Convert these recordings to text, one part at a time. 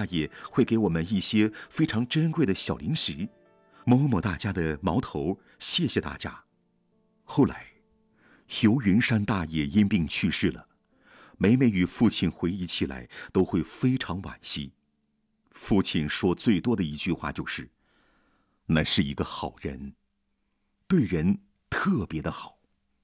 大爷会给我们一些非常珍贵的小零食，摸摸大家的毛头，谢谢大家。后来，游云山大爷因病去世了，每每与父亲回忆起来，都会非常惋惜。父亲说最多的一句话就是：“那是一个好人，对人特别的好。”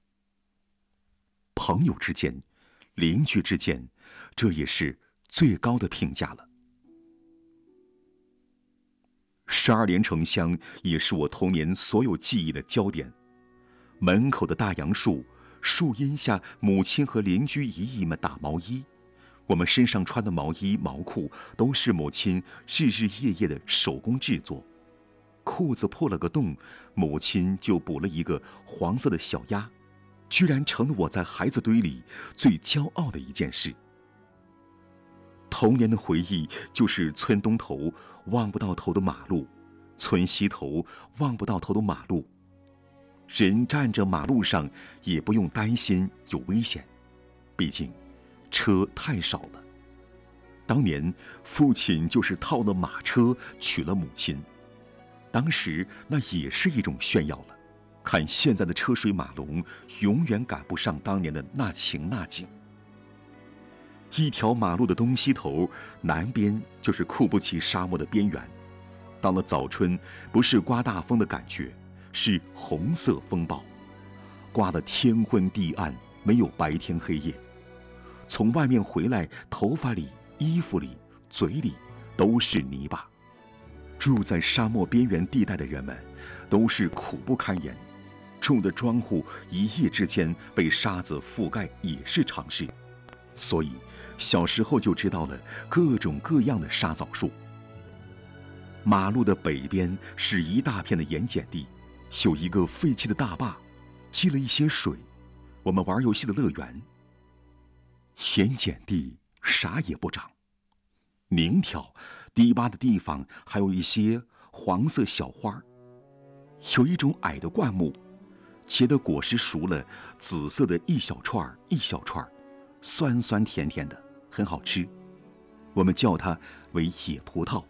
朋友之间，邻居之间，这也是最高的评价了。12连城乡也是我童年所有记忆的焦点。门口的大杨树，树荫下，母亲和邻居姨姨们打毛衣，我们身上穿的毛衣毛裤都是母亲日日夜夜的手工制作。裤子破了个洞，母亲就补了一个黄色的小鸭，居然成了我在孩子堆里最骄傲的一件事。童年的回忆就是村东头望不到头的马路，村西头望不到头的马路，人站着马路上也不用担心有危险，毕竟车太少了。当年父亲就是套了马车娶了母亲，当时那也是一种炫耀了。看现在的车水马龙，永远赶不上当年的那情那景。一条马路的东西头，南边就是库布齐沙漠的边缘。到了早春，不是刮大风的感觉，是红色风暴，刮得天昏地暗，没有白天黑夜。从外面回来，头发里、衣服里、嘴里都是泥巴。住在沙漠边缘地带的人们，都是苦不堪言。种的庄户一夜之间被沙子覆盖也是常事，所以小时候就知道了各种各样的沙枣树。马路的北边是一大片的盐碱地，有一个废弃的大坝，积了一些水，我们玩游戏的乐园。盐碱地啥也不长，宁条低洼的地方还有一些黄色小花，有一种矮的灌木，结的果实熟了，紫色的一小串一小串，酸酸甜甜的，很好吃。我们叫它为野葡萄。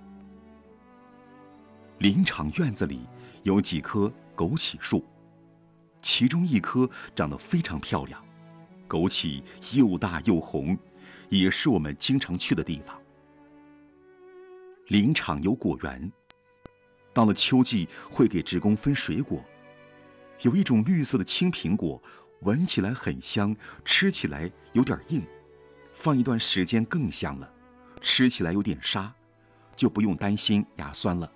林场院子里有几棵枸杞树，其中一棵长得非常漂亮，枸杞又大又红，也是我们经常去的地方。林场有果园，到了秋季会给职工分水果，有一种绿色的青苹果，闻起来很香，吃起来有点硬，放一段时间更香了，吃起来有点沙，就不用担心牙酸了。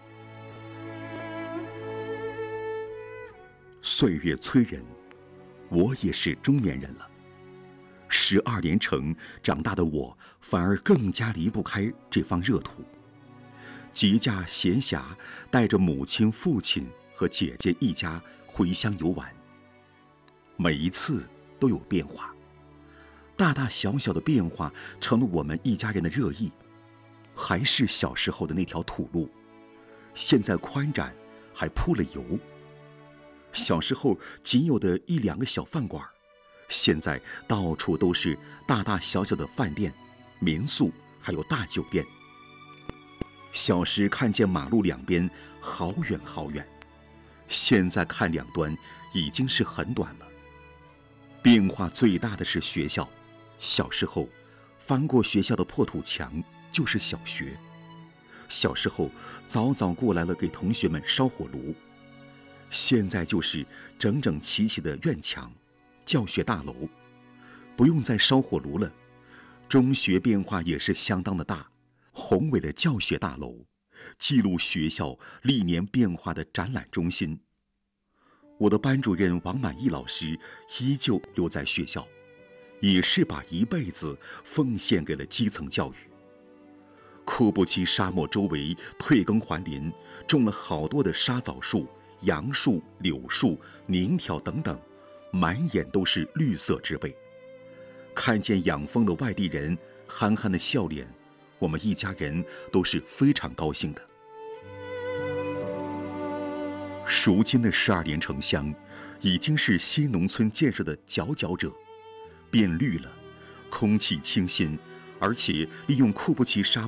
岁月催人，我也是中年人了。12连城长大的我，反而更加离不开这方热土。节假闲暇，带着母亲、父亲和姐姐一家回乡游玩。每一次都有变化，大大小小的变化成了我们一家人的热议。还是小时候的那条土路，现在宽展，还铺了油。小时候仅有的1、2个小饭馆，现在到处都是大大小小的饭店、民宿，还有大酒店。小时看见马路两边好远好远，现在看两端已经是很短了。变化最大的是学校，小时候翻过学校的破土墙就是小学。小时候早早过来了给同学们烧火炉，现在就是整整齐齐的院墙、教学大楼，不用再烧火炉了。中学变化也是相当的大，宏伟的教学大楼，记录学校历年变化的展览中心。我的班主任王满意老师依旧留在学校，也是把一辈子奉献给了基层教育。库布齐沙漠周围退耕还林，种了好多的沙枣树、杨树、柳树、宁条等等，满眼都是绿色植被。看见养蜂的外地人憨憨的笑脸，我们一家人都是非常高兴的。如今的12连城乡已经是新农村建设的佼佼者，变绿了，空气清新，而且利用库布齐沙